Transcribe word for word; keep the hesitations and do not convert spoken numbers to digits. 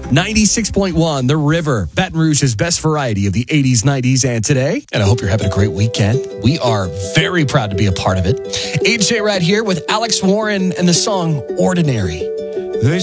ninety-six point one, The River, Baton Rouge's best variety of the eighties, nineties, and today. And I hope you're having a great weekend. We are very proud to be a part of it. A J right here with Alex Warren and the song Ordinary.